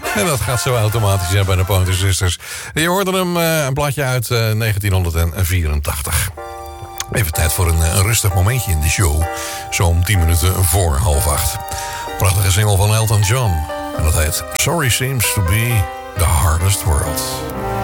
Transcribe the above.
En dat gaat zo automatisch bij de Pointer Sisters. Je hoorde hem, een plaatje uit 1984. Even tijd voor een rustig momentje in de show. Zo om 10 minuten voor 7:30. Prachtige single van Elton John. En dat heet Sorry Seems to Be the Hardest World.